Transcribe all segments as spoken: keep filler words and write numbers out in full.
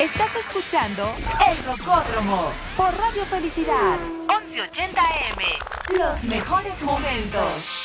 Estás escuchando El Rocódromo por Radio Felicidad once ochenta A M. Los mejores momentos.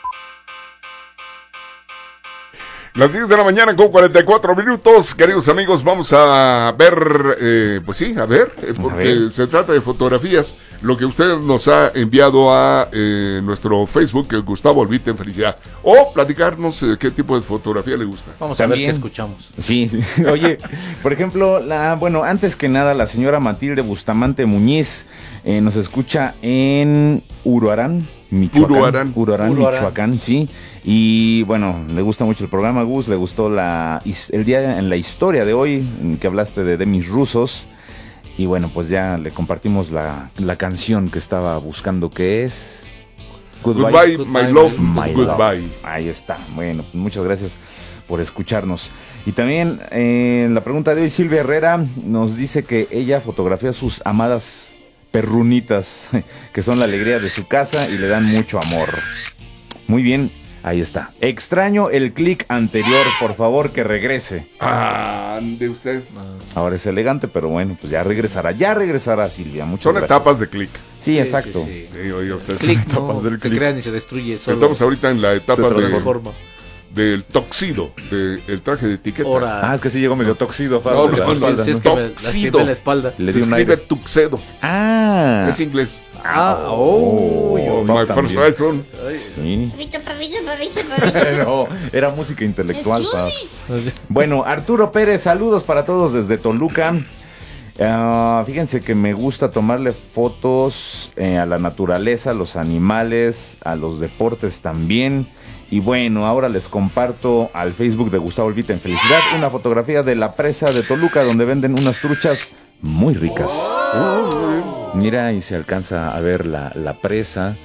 Las diez de la mañana con cuarenta y cuatro minutos, queridos amigos, vamos a ver, eh, pues sí, a ver, eh, porque a ver. Se trata de fotografías, lo que usted nos ha enviado a eh, nuestro Facebook, que es Gustavo Olvite en Felicidad, o platicarnos eh, qué tipo de fotografía le gusta. Vamos También, a ver qué escuchamos. Sí, sí. Oye, por ejemplo, la, bueno, antes que nada, la señora Matilde Bustamante Muñiz eh, nos escucha en Uruarán, Michoacán. Uruarán. Uruarán, Uruarán. Michoacán, sí. Y bueno, le gusta mucho el programa, Gus, le gustó la el día en la historia de hoy, en que hablaste de Demis Rusos. Y bueno, pues ya le compartimos la, la canción que estaba buscando, que es... Goodbye, Goodbye, my love, My goodbye. Love. Ahí está. Bueno, muchas gracias por escucharnos. Y también eh, en la pregunta de hoy, Silvia Herrera nos dice que ella fotografió a sus amadas perrunitas, que son la alegría de su casa y le dan mucho amor. Muy bien, ahí está. Extraño el clic anterior, por favor que regrese. Ah, de usted. Ahora es elegante, pero bueno, pues ya regresará. Ya regresará, Silvia. Muchas Son gracias. etapas de clic. Sí, Sí, exacto. sí, sí. Sí, oiga, usted, son Clic, etapas no, del se clic. crean y se destruye solo. Estamos ahorita en la etapa Se de, transforma. del toxido, del traje de etiqueta. Ahora. Ah, es que sí llegó medio toxido, No, Fabio. no, la no, espalda, Sí, es ¿no? que me Toxido. lastimé la espalda. Le Se di un escribe aire. tuxedo. Ah. Es inglés. Ah, oh. Oh, My también. first lesson. Sí. Pavito, pavito, pavito, pavito. No, era música intelectual, Fab. Excuse Bueno, Arturo Pérez, saludos para todos desde Toluca. Ah, fíjense que me gusta tomarle fotos eh, a la naturaleza, a los animales, a los deportes también. Y bueno, ahora les comparto al Facebook de Gustavo Olvite en Felicidad una fotografía de la presa de Toluca donde venden unas truchas muy ricas. Mira, y se alcanza a ver la, la presa.